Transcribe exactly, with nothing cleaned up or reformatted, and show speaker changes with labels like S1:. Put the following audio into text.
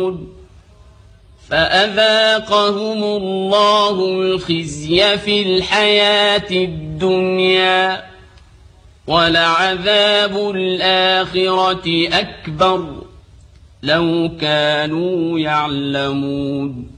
S1: يعلمون فأذاقهم الله الخزي في الحياة الدنيا ولعذاب الآخرة أكبر لو كانوا يعلمون